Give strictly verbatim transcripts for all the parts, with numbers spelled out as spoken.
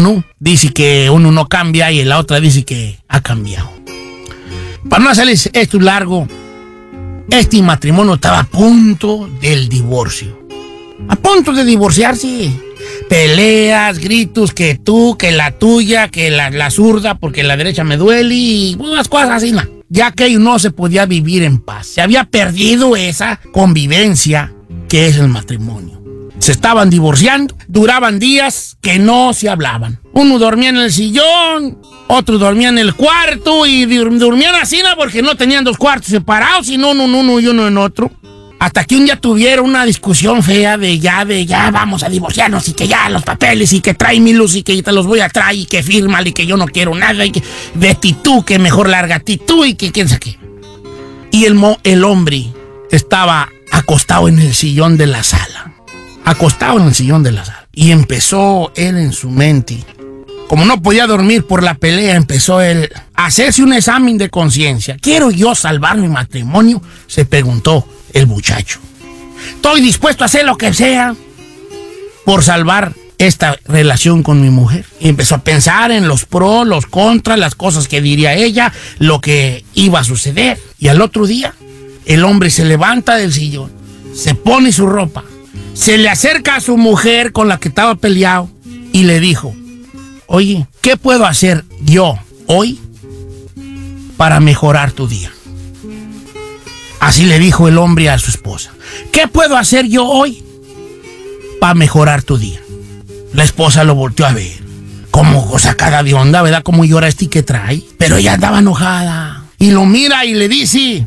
uno dice que uno no cambia y la otra dice que ha cambiado. Para no hacerles esto largo, este matrimonio estaba a punto del divorcio. A punto de divorciarse. Peleas, gritos, que tú, que la tuya, que la, la zurda, porque la derecha me duele y unas cosas así, ¿no? Ya que no se podía vivir en paz. Se había perdido esa convivencia que es el matrimonio. Se estaban divorciando, duraban días que no se hablaban. Uno dormía en el sillón, otro dormía en el cuarto y dormían así, ¿no? Porque no tenían dos cuartos separados, sino uno en uno y uno en otro. Hasta que un día tuvieron una discusión fea de ya, de ya vamos a divorciarnos y que ya los papeles y que trae mi luz y que te los voy a traer y que fírmale y que yo no quiero nada y que vete tú, que mejor lárgate tú y que quién sabe qué. Y el, mo, el hombre estaba acostado en el sillón de la sala. Acostado en el sillón de la sala. Y empezó él en su mente. Como no podía dormir por la pelea, empezó él a hacerse un examen de conciencia. ¿Quiero yo salvar mi matrimonio?, se preguntó el muchacho. Estoy dispuesto a hacer lo que sea por salvar esta relación con mi mujer. Y empezó a pensar en los pros, los contras, las cosas que diría ella, lo que iba a suceder. Y al otro día, el hombre se levanta del sillón, se pone su ropa, se le acerca a su mujer con la que estaba peleado y le dijo: oye, ¿qué puedo hacer yo hoy para mejorar tu día? Así le dijo el hombre a su esposa. ¿Qué puedo hacer yo hoy para mejorar tu día? La esposa lo volteó a ver, como sacada de onda, ¿verdad? Como llora este que trae. Pero ella andaba enojada. Y lo mira y le dice: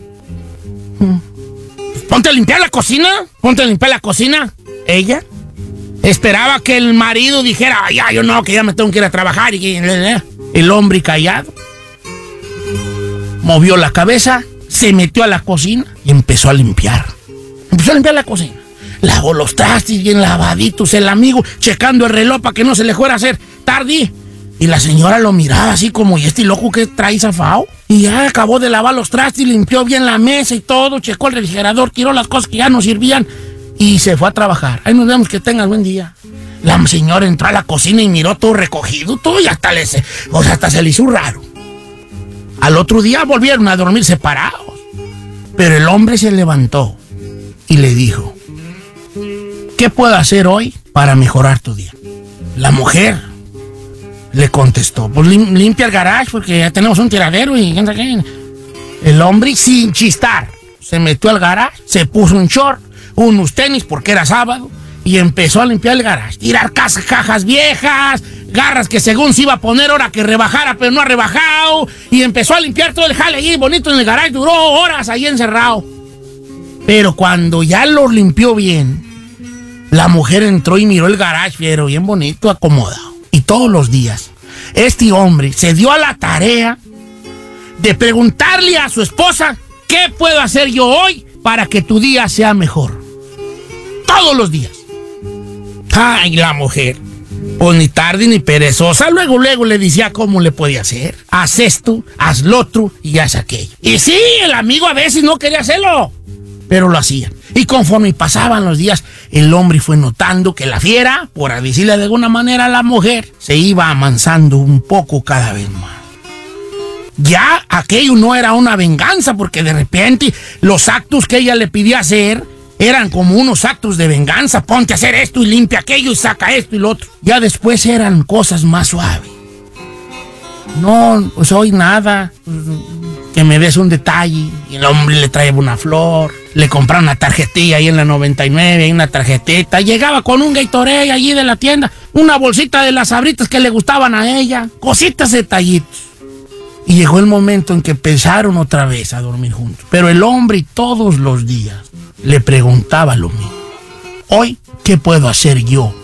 ponte a limpiar la cocina, ponte a limpiar la cocina. Ella esperaba que el marido dijera: ya, yo no, que ya me tengo que ir a trabajar. Y el hombre callado movió la cabeza, se metió a la cocina y empezó a limpiar. Empezó a limpiar la cocina. Lavó los trastes bien lavaditos, el amigo checando el reloj para que no se le fuera a hacer tarde. Y la señora lo miraba así como: ¿y este loco que trae zafao? Y ya acabó de lavar los trastes, limpió bien la mesa y todo, checó el refrigerador, tiró las cosas que ya no servían y se fue a trabajar. Ahí nos vemos, que tengas buen día. La señora entró a la cocina y miró todo recogido, todo, y hasta, le, o sea, hasta se le hizo raro. Al otro día volvieron a dormir separados. Pero el hombre se levantó y le dijo: ¿qué puedo hacer hoy para mejorar tu día? La mujer le contestó: pues lim- limpia el garage porque ya tenemos un tiradero y quién sabe qué. El hombre, sin chistar, se metió al garage, se puso un short, unos tenis porque era sábado y empezó a limpiar el garage. Tirar casas, cajas viejas, garras que según se iba a poner ahora que rebajara, pero no ha rebajado. Y empezó a limpiar todo el jale ahí bonito en el garage. Duró horas ahí encerrado. Pero cuando ya lo limpió bien, la mujer entró y miró el garage, pero bien bonito, acomodado. Y todos los días, este hombre se dio a la tarea de preguntarle a su esposa: ¿qué puedo hacer yo hoy para que tu día sea mejor? Todos los días. Ay, la mujer, pues ni tarde ni perezosa, luego, luego le decía cómo le podía hacer. Haz esto, haz lo otro y haz aquello. Y sí, el amigo a veces no quería hacerlo, pero lo hacía. Y conforme pasaban los días, el hombre fue notando que la fiera, por decirle de alguna manera a la mujer, se iba amansando un poco cada vez más. Ya aquello no era una venganza, porque de repente los actos que ella le pedía hacer eran como unos actos de venganza. Ponte a hacer esto y limpia aquello y saca esto y lo otro. Ya después eran cosas más suaves. No, pues hoy nada. Que me des un detalle. Y el hombre le traía una flor. Le compraron una tarjetilla ahí en la noventa y nueve, ahí una tarjetita. Llegaba con un Gatorade allí de la tienda. Una bolsita de las Sabritas que le gustaban a ella. Cositas, detallitos. Y llegó el momento en que empezaron otra vez a dormir juntos. Pero el hombre todos los días le preguntaba lo mismo: hoy, ¿qué puedo hacer yo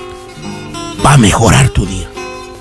para mejorar tu día?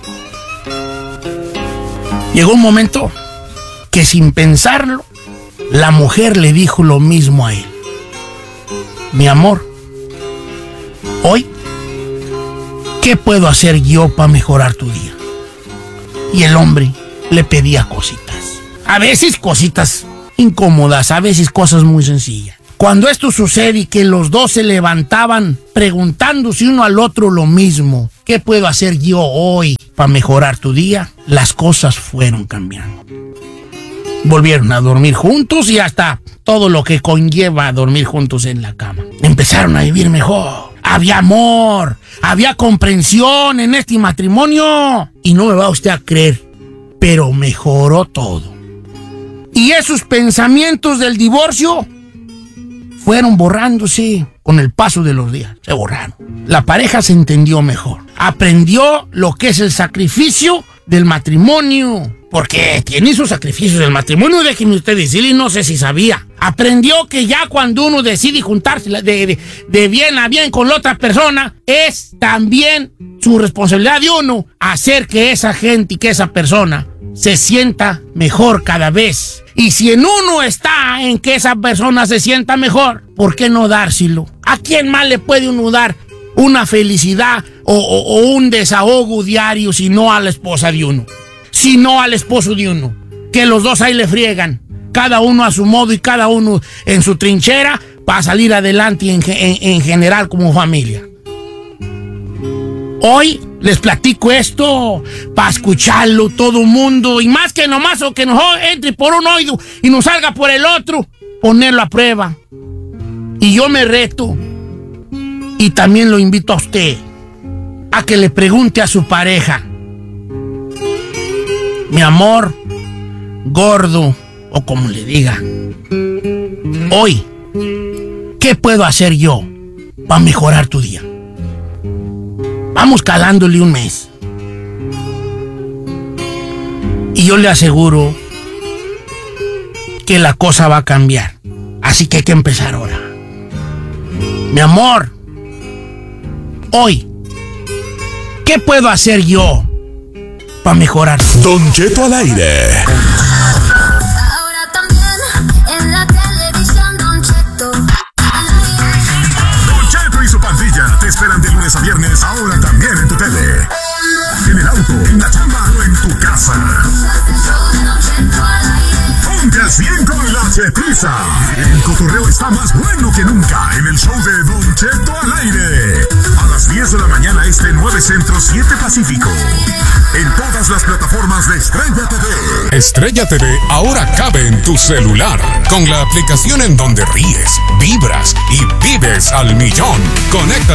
Llegó un momento que sin pensarlo, la mujer le dijo lo mismo a él: mi amor, hoy, ¿qué puedo hacer yo para mejorar tu día? Y el hombre le pedía cositas. A veces cositas incómodas, a veces cosas muy sencillas. Cuando esto sucede y que los dos se levantaban preguntándose uno al otro lo mismo: ¿qué puedo hacer yo hoy para mejorar tu día, las cosas fueron cambiando. Volvieron a dormir juntos y hasta todo lo que conlleva dormir juntos en la cama. Empezaron a vivir mejor. Había amor, había comprensión en este matrimonio. Y no me va usted a creer, pero mejoró todo. Y esos pensamientos del divorcio fueron borrándose con el paso de los días. Se borraron. La pareja se entendió mejor. Aprendió lo que es el sacrificio del matrimonio. Porque tiene sus sacrificios del matrimonio, déjeme usted decirle, no sé si sabía. Aprendió que ya cuando uno decide juntarse de, de, de bien a bien con la otra persona, es también su responsabilidad de uno hacer que esa gente y que esa persona se sienta mejor cada vez. Y si en uno está en que esa persona se sienta mejor, ¿por qué no dárselo? ¿A quién más le puede uno dar una felicidad o, o, o un desahogo diario si no a la esposa de uno? Si no al esposo de uno, que los dos ahí le friegan, cada uno a su modo y cada uno en su trinchera para salir adelante en, en, en general como familia. Hoy les platico esto para escucharlo todo el mundo y más que nomás o que nos entre por un oído y nos salga por el otro, ponerlo a prueba. Y yo me reto y también lo invito a usted a que le pregunte a su pareja: mi amor, gordo, o como le diga, hoy, ¿qué puedo hacer yo para mejorar tu día? Vamos calándole un mes. Y yo le aseguro que la cosa va a cambiar. Así que hay que empezar ahora. Mi amor, hoy, ¿qué puedo hacer yo para mejorar? Don Cheto al aire. Ahora también en la televisión, Don Cheto al aire. Don Cheto y su pandilla te esperan de lunes a viernes, ahora también en tu tele, en el auto, en la chamba o en tu casa. Don Cheto al aire. Ponte al cien con la Chetiza. El cotorreo está más bueno que nunca en el show de Don Cheto al aire. A las diez de la mañana este, nueve Centro, siete Pacífico. En todas las plataformas de Estrella T V. Estrella T V ahora cabe en tu celular, con la aplicación en donde ríes, vibras y vives al millón. Conéctate